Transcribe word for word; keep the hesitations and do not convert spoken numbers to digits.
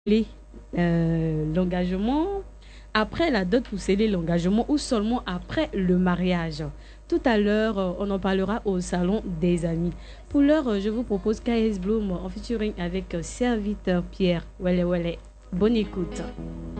sceller euh, l'engagement, après la dot pour sceller l'engagement ou seulement après le mariage. Tout à l'heure, euh, on en parlera au salon des amis. Pour l'heure, euh, je vous propose K S Bloom en featuring avec euh, Serviteur Pierre. Welle, welle. Bonne écoute.